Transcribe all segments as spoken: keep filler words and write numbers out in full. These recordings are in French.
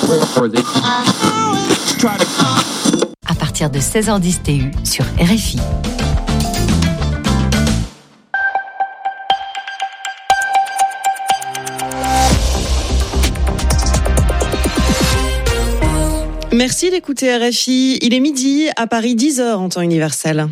À partir de seize heures dix T U sur R F I. Merci d'écouter R F I. Il est midi, à Paris dix heures en temps universel.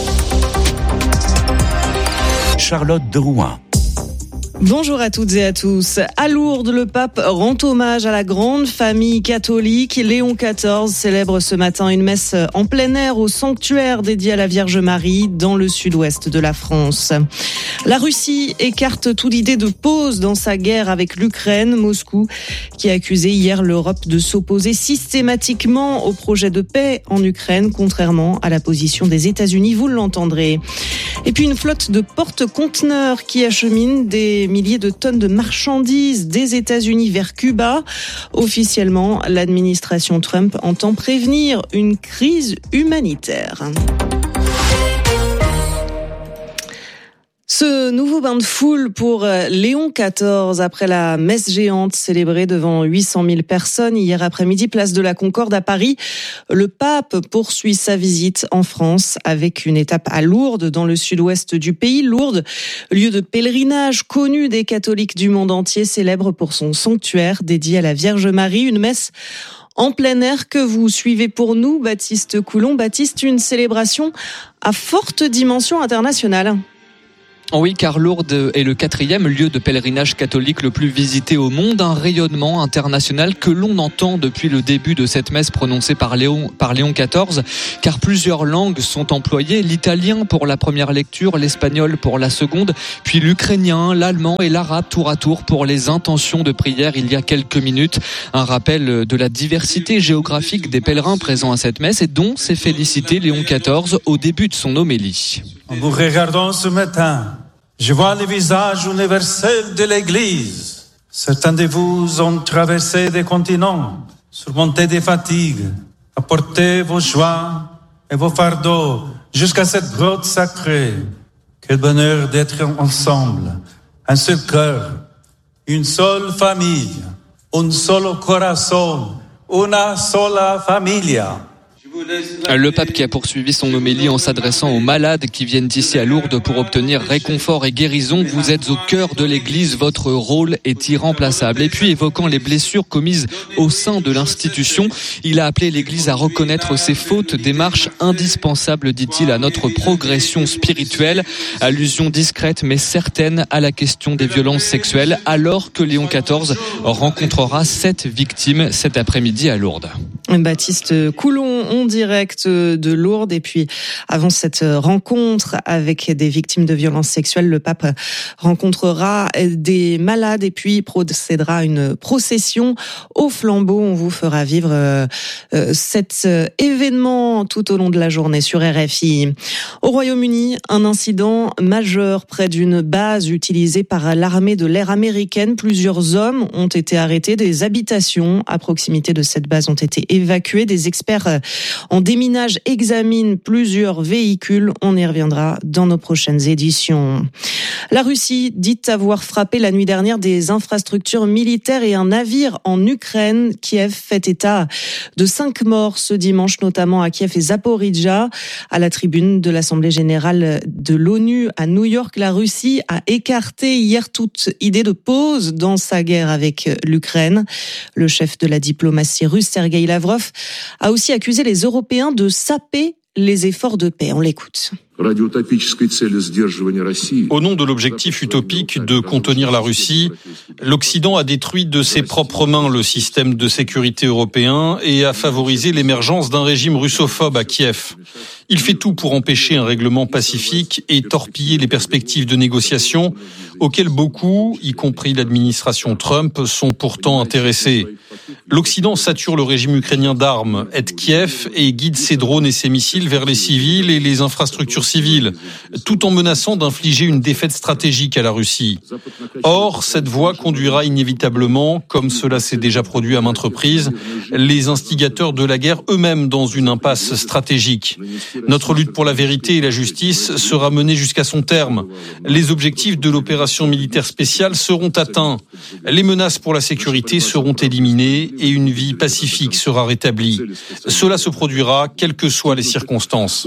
Charlotte de Rouen. Bonjour à toutes et à tous. À Lourdes, le pape rend hommage à la grande famille catholique. Léon quatorze célèbre ce matin une messe en plein air au sanctuaire dédié à la Vierge Marie dans le sud-ouest de la France. La Russie écarte toute idée de pause dans sa guerre avec l'Ukraine. Moscou qui a accusé hier l'Europe de s'opposer systématiquement au projet de paix en Ukraine, contrairement à la position des États-Unis, vous l'entendrez. Et puis une flotte de porte-conteneurs qui achemine des milliers de tonnes de marchandises des États-Unis vers Cuba. Officiellement, l'administration Trump entend prévenir une crise humanitaire. Ce nouveau bain de foule pour Léon quatorze après la messe géante célébrée devant huit cent mille personnes hier après-midi, place de la Concorde à Paris. Le pape poursuit sa visite en France avec une étape à Lourdes dans le sud-ouest du pays. Lourdes, lieu de pèlerinage connu des catholiques du monde entier, célèbre pour son sanctuaire dédié à la Vierge Marie. Une messe en plein air que vous suivez pour nous, Baptiste Coulon. Baptiste, une célébration à forte dimension internationale. Oui, car Lourdes est le quatrième lieu de pèlerinage catholique le plus visité au monde, un rayonnement international que l'on entend depuis le début de cette messe prononcée par Léon, par Léon quatorze, car plusieurs langues sont employées, l'italien pour la première lecture, l'espagnol pour la seconde, puis l'ukrainien, l'allemand et l'arabe tour à tour pour les intentions de prière il y a quelques minutes. Un rappel de la diversité géographique des pèlerins présents à cette messe et dont s'est félicité Léon quatorze au début de son homélie. En vous regardant ce matin, je vois le visage universel de l'Église. Certains de vous ont traversé des continents, surmonté des fatigues, apporté vos joies et vos fardeaux jusqu'à cette grotte sacrée. Quel bonheur d'être ensemble, un seul cœur, une seule famille, un solo corazón, una sola familia. Le pape qui a poursuivi son homélie en s'adressant aux malades qui viennent ici à Lourdes pour obtenir réconfort et guérison. Vous êtes au cœur de l'Église, votre rôle est irremplaçable. Et puis évoquant les blessures commises au sein de l'institution, il a appelé l'Église à reconnaître ses fautes, démarche indispensable, dit-il, à notre progression spirituelle. Allusion discrète mais certaine à la question des violences sexuelles, alors que Léon quatorze rencontrera sept victimes cet après-midi à Lourdes. Baptiste Coulon, en direct de Lourdes. Et puis, avant cette rencontre avec des victimes de violences sexuelles, le pape rencontrera des malades et puis procédera à une procession au flambeau. On vous fera vivre euh, cet événement tout au long de la journée sur R F I. Au Royaume-Uni, un incident majeur près d'une base utilisée par l'armée de l'air américaine. Plusieurs hommes ont été arrêtés. Des habitations à proximité de cette base ont été évacuées. Des experts en déminage examinent plusieurs véhicules. On y reviendra dans nos prochaines éditions. La Russie dit avoir frappé la nuit dernière des infrastructures militaires et un navire en Ukraine. Kiev fait état de cinq morts ce dimanche, notamment à Kiev et Zaporijjia. À la tribune de l'Assemblée générale de l'ONU à New York, la Russie a écarté hier toute idée de pause dans sa guerre avec l'Ukraine. Le chef de la diplomatie russe, Sergueï Lavrov, a aussi accusé les Européens de saper les efforts de paix. On l'écoute. Au nom de l'objectif utopique de contenir la Russie, l'Occident a détruit de ses propres mains le système de sécurité européen et a favorisé l'émergence d'un régime russophobe à Kiev. Il fait tout pour empêcher un règlement pacifique et torpiller les perspectives de négociation auxquelles beaucoup, y compris l'administration Trump, sont pourtant intéressés. L'Occident sature le régime ukrainien d'armes, aide Kiev et guide ses drones et ses missiles vers les civils et les infrastructures civiles, tout en menaçant d'infliger une défaite stratégique à la Russie. Or, cette voie conduira inévitablement, comme cela s'est déjà produit à maintes reprises, les instigateurs de la guerre eux-mêmes dans une impasse stratégique. Notre lutte pour la vérité et la justice sera menée jusqu'à son terme. Les objectifs de l'opération militaire spéciale seront atteints. Les menaces pour la sécurité seront éliminées et une vie pacifique sera rétablie. Cela se produira quelles que soient les circonstances.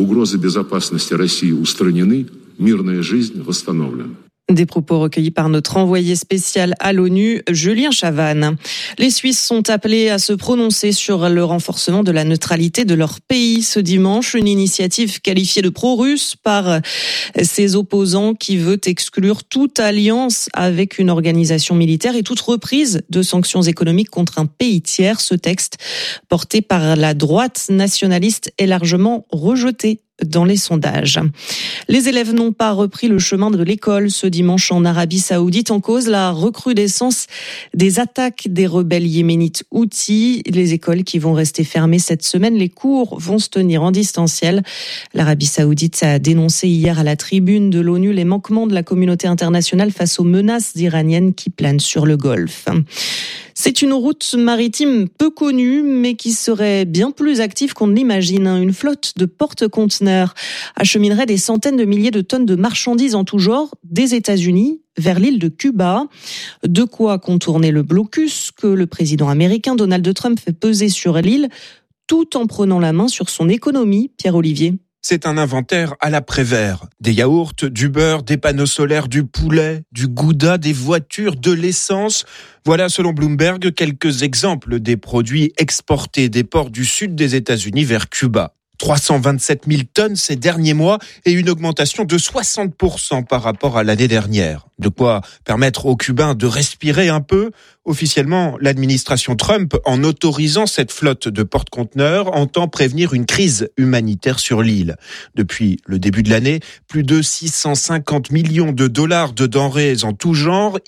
Des propos recueillis par notre envoyé spécial à l'ONU, Julien Chavannes. Les Suisses sont appelés à se prononcer sur le renforcement de la neutralité de leur pays ce dimanche. Une initiative qualifiée de pro-russe par ses opposants qui veut exclure toute alliance avec une organisation militaire et toute reprise de sanctions économiques contre un pays tiers. Ce texte, porté par la droite nationaliste, est largement rejeté dans les sondages. Les élèves n'ont pas repris le chemin de l'école ce dimanche en Arabie Saoudite, en cause la recrudescence des attaques des rebelles yéménites Houthis. Les écoles qui vont rester fermées cette semaine, les cours vont se tenir en distanciel. L'Arabie Saoudite a dénoncé hier à la tribune de l'ONU les manquements de la communauté internationale face aux menaces iraniennes qui planent sur le Golfe. C'est une route maritime peu connue, mais qui serait bien plus active qu'on ne l'imagine. Une flotte de porte-conteneurs acheminerait des centaines de milliers de tonnes de marchandises en tout genre des États-Unis vers l'île de Cuba. De quoi contourner le blocus que le président américain Donald Trump fait peser sur l'île, tout en prenant la main sur son économie. Pierre-Olivier. C'est un inventaire à la Prévert. Des yaourts, du beurre, des panneaux solaires, du poulet, du gouda, des voitures, de l'essence. Voilà, selon Bloomberg, quelques exemples des produits exportés des ports du sud des États-Unis vers Cuba. trois cent vingt-sept mille tonnes ces derniers mois et une augmentation de soixante pour cent par rapport à l'année dernière. De quoi permettre aux Cubains de respirer un peu. Officiellement, l'administration Trump, en autorisant cette flotte de porte-conteneurs, entend prévenir une crise humanitaire sur l'île. Depuis le début de l'année, plus de six cent cinquante millions de dollars de denrées en tout genre,